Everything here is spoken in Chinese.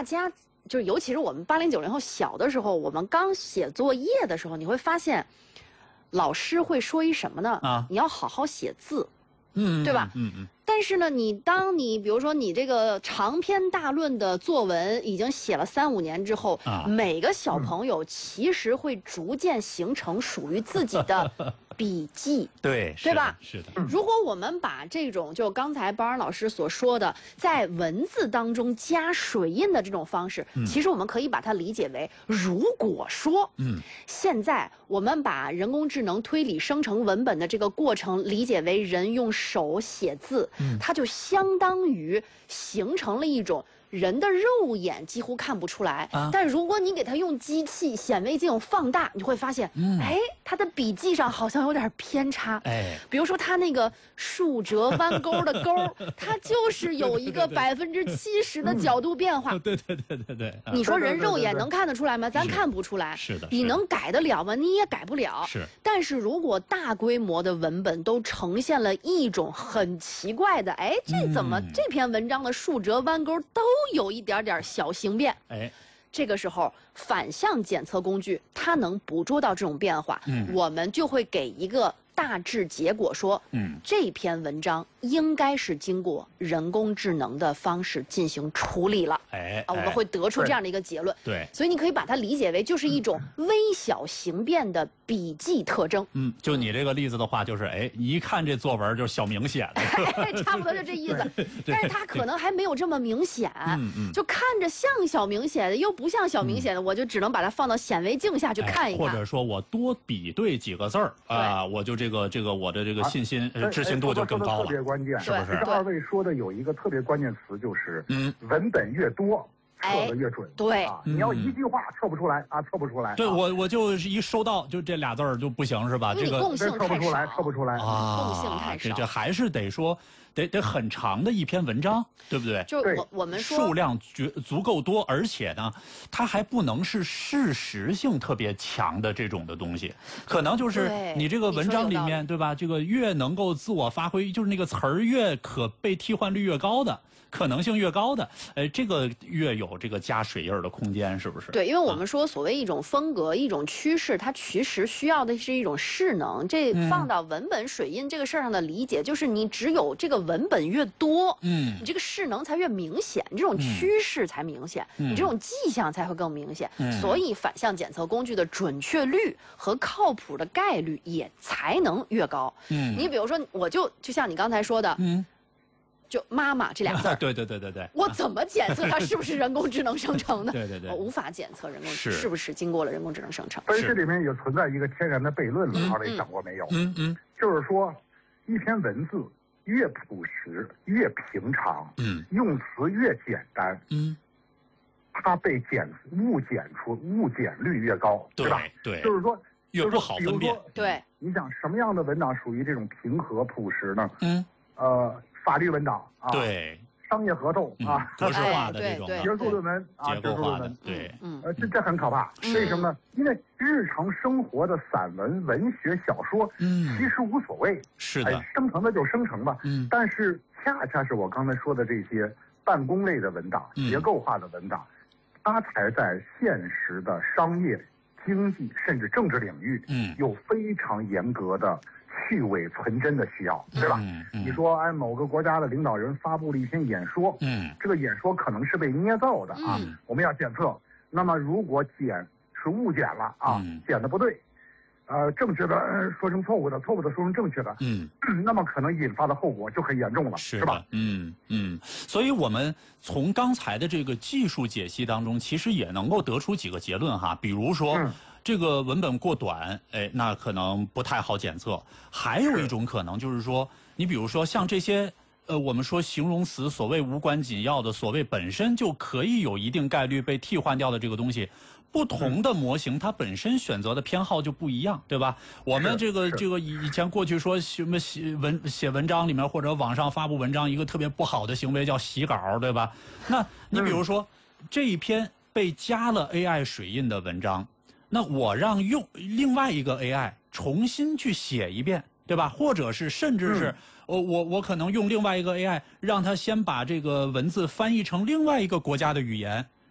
家就是尤其是我们80、90后小的时候，我们刚写作业的时候，你会发现，老师会说一什么呢？你要好好写字，对吧？但是呢，当你比如说你这个长篇大论的作文已经写了3、5年之后，每个小朋友其实会逐渐形成属于自己的笔记，对吧？ 是的。 如果我们把这种就刚才包尔老师所说的，在文字当中加水印的这种方式，其实我们可以把它理解为，如果说，现在我们把人工智能推理生成文本的这个过程理解为人用手写字，它就相当于形成了一种人的肉眼几乎看不出来，但如果你给它用机器显微镜放大，你会发现，它的笔记上好像有点偏差。比如说它那个竖折弯钩的钩，它就是有一个70%的角度变化。 对。 你说人肉眼能看得出来吗？咱看不出来。 是的。 你能改得了吗？你也改不了。 是。 但是如果大规模的文本都呈现了一种很奇怪的，这怎么这篇文章的竖折弯钩都有一点点小形变？这个时候反向检测工具它能捕捉到这种变化，我们就会给一个大致结果说，这篇文章应该是经过人工智能的方式进行处理了。我们会得出这样的一个结论。 对， 所以你可以把它理解为就是一种微小形变的笔记特征。 就你这个例子的话，就是你一看这作文就是小明显的， 差不多就这意思。但是它可能还没有这么明显，就看着像小明写的，又不像小明写的，我就只能把它放到显微镜下去看一看。 或者说我多比对几个字儿啊，我就这个我的这个知信度就更高了。 特别关键， 是不是？ 这二位说的有一个特别关键词，就是文本越多，测的越准。 对， 你要一句话测不出来啊，测不出来。 对，我就是一收到就这俩字儿就不行是吧？这个共性测不出来啊，共性太少。 这还是得说得很长的一篇文章，对不对？ 就我们说数量足够多，而且呢，它还不能是事实性特别强的这种的东西，可能就是你这个文章里面，对吧？这个越能够自我发挥，就是那个词儿越可被替换率越高的。可能性越高的，这个越有这个加水印的空间，是不是？ 对，因为我们说所谓一种风格、一种趋势，它其实需要的是一种势能。这放到文本水印这个事儿上的理解，就是你只有这个文本越多，你这个势能才越明显，你这种趋势才明显，你这种迹象才会更明显。所以反向检测工具的准确率和靠谱的概率也才能越高。你比如说，我就像你刚才说的，就妈妈这俩字儿， 对， 我怎么检测它是不是人工智能生成的？ 对， 我无法检测人工智能是不是经过了人工智能生成。 但是这里面也存在一个天然的悖论了，二位想过没有？就是说，一篇文字越朴实、越平常，用词越简单，它被误检率越高，对吧？ 对， 就是说越不好分辨。 对， 你想什么样的文档属于这种平和朴实呢？法律文档啊， 对， 商业合同啊， 格式化的这种学术论文啊， 结构化的，对， 这很可怕。为什么呢？因为日常生活的散文、文学、小说，其实无所谓， 是的， 生成的就生成吧。但是恰恰是我刚才说的这些办公类的文档、结构化的文档，它才在现实的商业、经济甚至政治领域，有非常严格的去伪存真的需要，对吧？你说，某个国家的领导人发布了一篇演说，这个演说可能是被捏造的啊，我们要检测。那么如果是误检了啊，检的不对，正确的说成错误的，错误的说成正确的，那么可能引发的后果就很严重了，是吧？ 所以我们从刚才的这个技术解析当中，其实也能够得出几个结论哈，比如说。这个文本过短，那可能不太好检测。还有一种可能就是说，你比如说像这些，我们说形容词所谓无关紧要的，所谓本身就可以有一定概率被替换掉的这个东西，不同的模型它本身选择的偏好就不一样，对吧？我们这个以前过去说什么写文章里面或者网上发布文章一个特别不好的行为叫洗稿，对吧？那你比如说这一篇被加了 AI 水印的文章。那我让用另外一个 AI 重新去写一遍，对吧？或者是甚至是我可能用另外一个 AI 让它先把这个文字翻译成另外一个国家的语言，